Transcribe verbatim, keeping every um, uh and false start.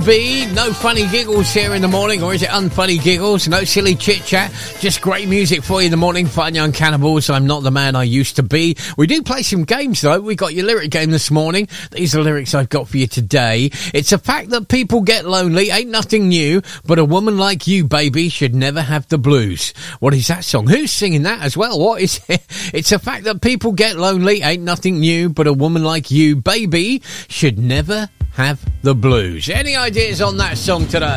be. No funny giggles here in the morning, or is it unfunny giggles? No silly chit-chat. Just great music for you in the morning. Fun Young Cannibals, I'm Not the Man I Used to Be. We do play some games, though. We got your lyric game this morning. These are lyrics I've got for you today. It's a fact that people get lonely. Ain't nothing new, but a woman like you, baby, should never have the blues. What is that song? Who's singing that as well? What is it? It's a fact that people get lonely. Ain't nothing new, but a woman like you, baby, should never have the blues. Any ideas on that song today?